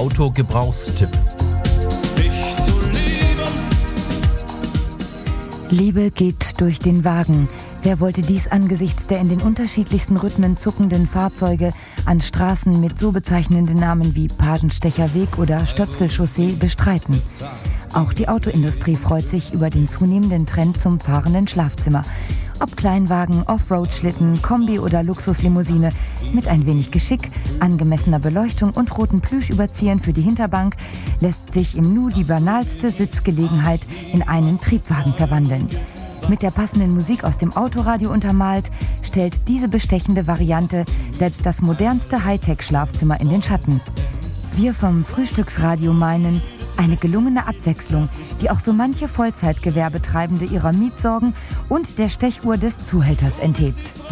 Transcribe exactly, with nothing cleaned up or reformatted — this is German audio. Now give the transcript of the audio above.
Autogebrauchstipp. Liebe geht durch den Wagen. Wer wollte dies angesichts der in den unterschiedlichsten Rhythmen zuckenden Fahrzeuge an Straßen mit so bezeichnenden Namen wie Pagenstecherweg oder Stöpselchaussee bestreiten? Auch die Autoindustrie freut sich über den zunehmenden Trend zum fahrenden Schlafzimmer. Ob Kleinwagen, Offroad-Schlitten, Kombi oder Luxuslimousine, mit ein wenig Geschick, angemessener Beleuchtung und roten Plüschüberziehern für die Hinterbank lässt sich im Nu die banalste Sitzgelegenheit in einen Triebwagen verwandeln. Mit der passenden Musik aus dem Autoradio untermalt, stellt diese bestechende Variante selbst das modernste Hightech-Schlafzimmer in den Schatten. Wir vom Frühstücksradio meinen, eine gelungene Abwechslung, die auch so manche Vollzeitgewerbetreibende ihrer Mietsorgen und der Stechuhr des Zuhälters enthebt.